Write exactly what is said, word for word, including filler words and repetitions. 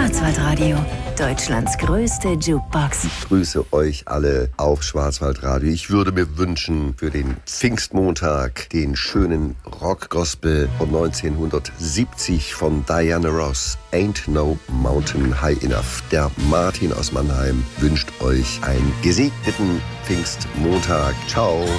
Schwarzwaldradio, Deutschlands größte Jukebox. Ich grüße euch alle auf Schwarzwaldradio. Ich würde mir wünschen für den Pfingstmontag den schönen Rock-Gospel von neunzehnhundertsiebzig von Diana Ross, Ain't No Mountain High Enough. Der Martin aus Mannheim wünscht euch einen gesegneten Pfingstmontag. Ciao.